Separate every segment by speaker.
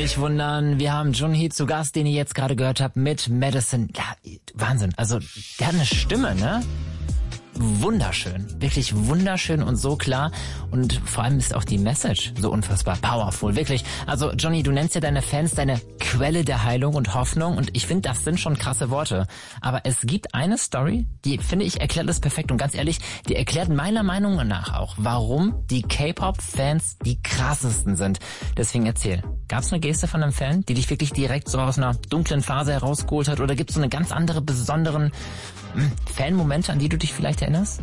Speaker 1: nicht wundern. Wir haben Junhee zu Gast, den ihr jetzt gerade gehört habt, mit Madison. Ja, Wahnsinn. Also, der hat eine Stimme, ne? Wunderschön, wirklich wunderschön und so klar und vor allem ist auch die Message so unfassbar powerful, wirklich. Also Johnny, du nennst ja deine Fans deine Quelle der Heilung und Hoffnung und ich finde, das sind schon krasse Worte. Aber es gibt eine Story, die, finde ich, erklärt das perfekt und ganz ehrlich, die erklärt meiner Meinung nach auch, warum die K-Pop-Fans die krassesten sind. Deswegen erzähl, gab es eine Geste von einem Fan, die dich wirklich direkt so aus einer dunklen Phase herausgeholt hat oder gibt es so eine ganz andere, besonderen Fan-Momente, an die du dich vielleicht erinnerst?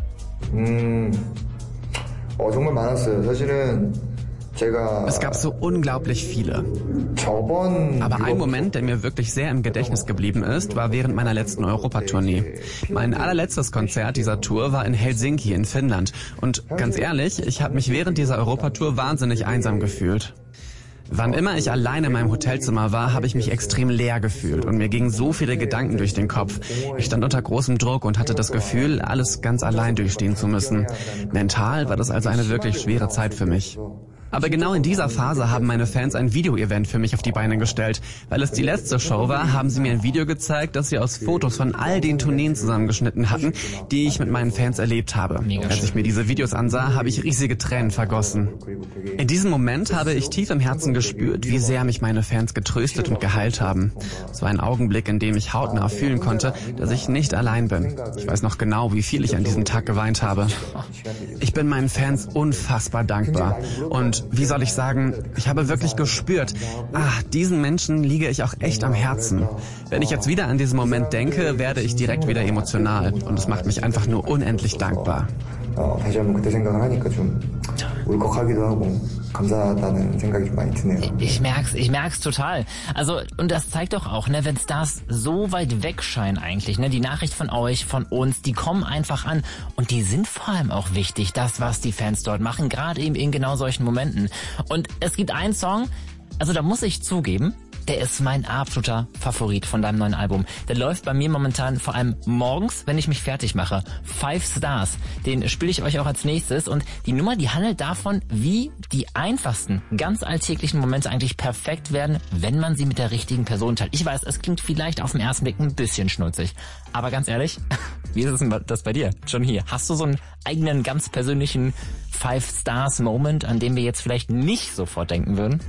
Speaker 2: 정말 많았어요. 사실은
Speaker 3: Es gab so unglaublich viele. Aber ein Moment, der mir wirklich sehr im Gedächtnis geblieben ist, war während meiner letzten Europatournee. Mein allerletztes Konzert dieser Tour war in Helsinki in Finnland. Und ganz ehrlich, ich habe mich während dieser Europatour wahnsinnig einsam gefühlt. Wann immer ich allein in meinem Hotelzimmer war, habe ich mich extrem leer gefühlt und mir gingen so viele Gedanken durch den Kopf. Ich stand unter großem Druck und hatte das Gefühl, alles ganz allein durchstehen zu müssen. Mental war das also eine wirklich schwere Zeit für mich. Aber genau in dieser Phase haben meine Fans ein Video-Event für mich auf die Beine gestellt. Weil es die letzte Show war, haben sie mir ein Video gezeigt, das sie aus Fotos von all den Tourneen zusammengeschnitten hatten, die ich mit meinen Fans erlebt habe. Als ich mir diese Videos ansah, habe ich riesige Tränen vergossen. In diesem Moment habe ich tief im Herzen gespürt, wie sehr mich meine Fans getröstet und geheilt haben. Es war ein Augenblick, in dem ich hautnah fühlen konnte, dass ich nicht allein bin. Ich weiß noch genau, wie viel ich an diesem Tag geweint habe. Ich bin meinen Fans unfassbar dankbar. Und wie soll ich sagen, ich habe wirklich gespürt, diesen Menschen liege ich auch echt am Herzen. Wenn ich jetzt wieder an diesen Moment denke, werde ich direkt wieder emotional. Und es macht mich einfach nur unendlich dankbar.
Speaker 1: Ich merk's total. Also, und das zeigt doch auch, ne, wenn Stars so weit weg scheinen eigentlich, ne, die Nachricht von euch, von uns, die kommen einfach an und die sind vor allem auch wichtig, das, was die Fans dort machen, gerade eben in genau solchen Momenten. Und es gibt einen Song, also da muss ich zugeben, der ist mein absoluter Favorit von deinem neuen Album. Der läuft bei mir momentan vor allem morgens, wenn ich mich fertig mache. 5 Stars. Den spiele ich euch auch als nächstes. Und die Nummer, die handelt davon, wie die einfachsten, ganz alltäglichen Momente eigentlich perfekt werden, wenn man sie mit der richtigen Person teilt. Ich weiß, es klingt vielleicht auf den ersten Blick ein bisschen schnulzig. Aber ganz ehrlich, wie ist es denn das bei dir? Schon hier. Hast du so einen eigenen, ganz persönlichen 5 Stars Moment, an dem wir jetzt vielleicht nicht sofort denken würden?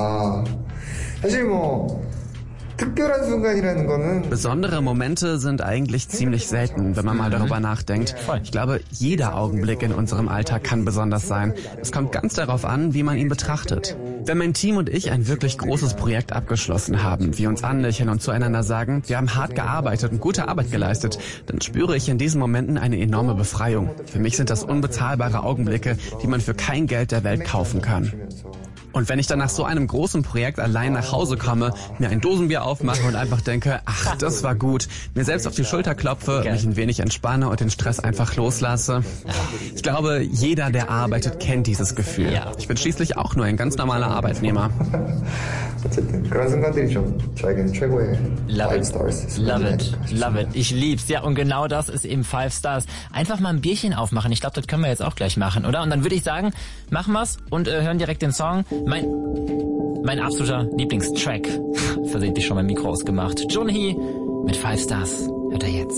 Speaker 3: Besondere Momente sind eigentlich ziemlich selten, wenn man mal darüber nachdenkt. Ich glaube, jeder Augenblick in unserem Alltag kann besonders sein. Es kommt ganz darauf an, wie man ihn betrachtet. Wenn mein Team und ich ein wirklich großes Projekt abgeschlossen haben, wir uns anlächeln und zueinander sagen, wir haben hart gearbeitet und gute Arbeit geleistet, dann spüre ich in diesen Momenten eine enorme Befreiung. Für mich sind das unbezahlbare Augenblicke, die man für kein Geld der Welt kaufen kann. Und wenn ich dann nach so einem großen Projekt allein nach Hause komme, mir ein Dosenbier aufmache und einfach denke, das war gut, mir selbst auf die Schulter klopfe, mich ein wenig entspanne und den Stress einfach loslasse. Ich glaube, jeder, der arbeitet, kennt dieses Gefühl. Ich bin schließlich auch nur ein ganz normaler Arbeitnehmer.
Speaker 1: Love it. Ich lieb's. Ja, und genau das ist eben 5 Stars. Einfach mal ein Bierchen aufmachen. Ich glaube, das können wir jetzt auch gleich machen, oder? Und dann würde ich sagen, machen wir's und hören direkt den Song. Mein absoluter Lieblingstrack. Versehentlich schon mein Mikro ausgemacht. Junhee mit 5 Stars. Hört er jetzt.